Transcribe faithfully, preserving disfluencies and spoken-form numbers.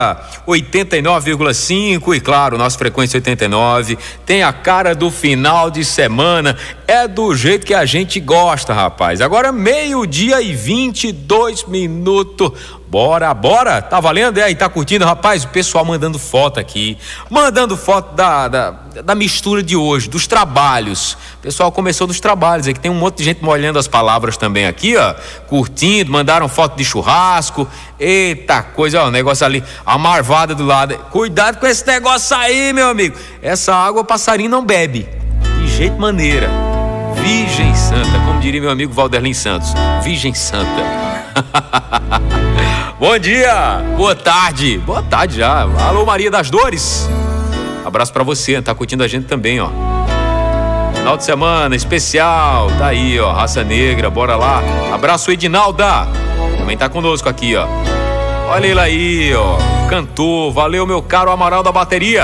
oitenta e nove vírgula cinco e claro, nossa frequência oitenta e nove tem a cara do final de semana, é do jeito que a gente gosta, rapaz. Agora meio-dia e vinte e dois minutos. Bora, bora, tá valendo? É, e tá curtindo, rapaz? O pessoal mandando foto aqui, mandando foto da, da, da mistura de hoje, dos trabalhos. O pessoal começou dos trabalhos, é que tem um monte de gente molhando as palavras também aqui, ó, curtindo, mandaram foto de churrasco. Eita coisa, ó, o negócio ali, a marvada do lado. Cuidado com esse negócio aí, meu amigo. Essa água o passarinho não bebe, de jeito maneira. Virgem Santa, como diria meu amigo Valderlin Santos, Virgem Santa. Bom dia, boa tarde, boa tarde já. Alô, Maria das Dores. Abraço pra você, tá curtindo a gente também, ó. Final de semana especial, tá aí, ó, Raça Negra, bora lá. Abraço, Edinalda, também tá conosco aqui, ó. Olha ele aí, ó, cantor, valeu, meu caro Amaral da bateria.